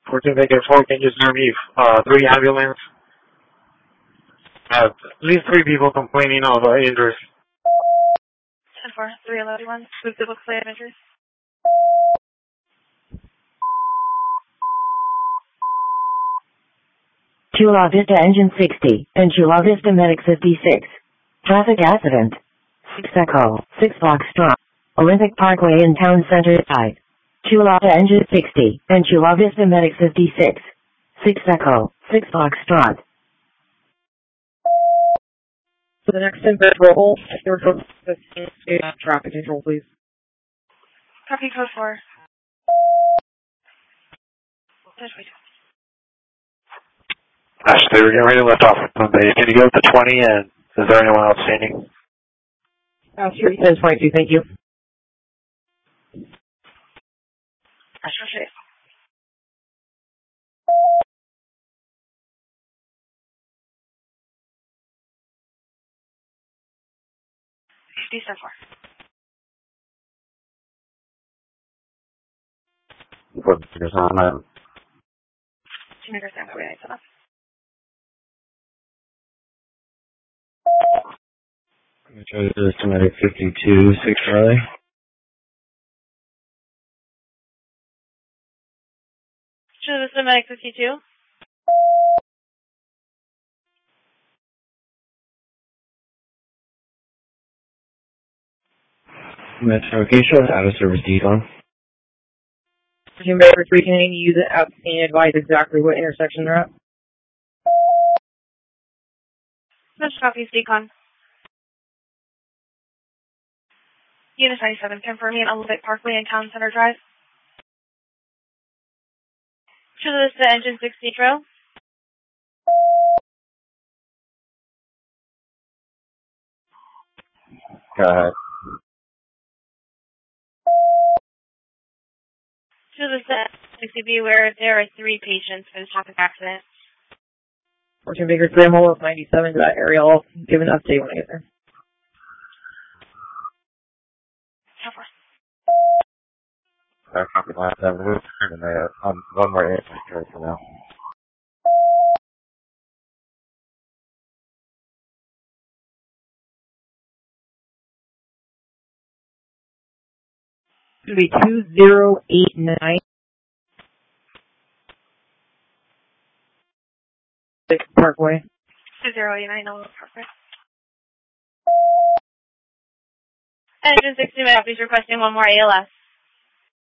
14 Vegas 4, can you serve me 3 ambulance? At least 3 people complaining of injuries. 10-4, 311, move the book play of injuries. Chula Vista Engine 60 and Chula Vista Medic 56. Traffic accident. 6 Echo, 6 Foxtrot. Olympic Parkway in Town Center side. Chula Vista Engine 60 and Chula Vista Medic 56. 6 Echo, 6 Foxtrot. For the next input roll, your focus is traffic control, please. Copy code 4. Ashley, we're getting ready to lift off from base. Can you go up to 20, and is there anyone else standing? Sure, 1022, thank you. Astro Chase. D-Star 4. 4 meters on that. 2 meters down, 48 up. I'm going to try to do this to medic 52, 6 Charlie. Chula Vista Medic 52. Metro, can you show us out of service decon? Member 3, can you use it out and advise exactly what intersection they're at? Let's copy Decon. Unit 97, confirming Olympic Parkway and Town Center Drive. Chula Vista Engine 60 Trail. Go ahead. Chula Vista 60, be aware there are 3 patients for the traffic accident. 14 Baker 3, I'm all up 97 to that area. I'll give an update when I get there. I copy last time. We're turning there. One more air for now. It's going to be 2089. Parkway. 2089 Olympic Parkway. Engine 60, my office requesting one more ALS.